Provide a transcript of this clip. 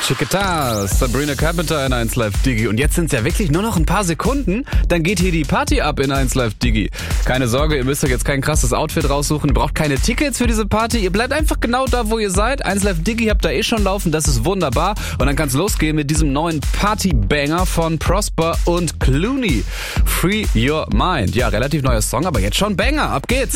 Chiquita, Sabrina Carpenter in 1 Live Digi. Und jetzt sind es ja wirklich nur noch ein paar Sekunden, dann geht hier die Party ab in 1 Live Digi. Keine Sorge, ihr müsst euch jetzt kein krasses Outfit raussuchen, ihr braucht keine Tickets für diese Party, ihr bleibt einfach genau da, wo ihr seid. 1 Live Digi habt ihr schon laufen, das ist wunderbar. Und dann kann es losgehen mit diesem neuen Party-Banger von Prosper und Clooney. Free Your Mind. Ja, relativ neuer Song, aber jetzt schon Banger. Ab geht's.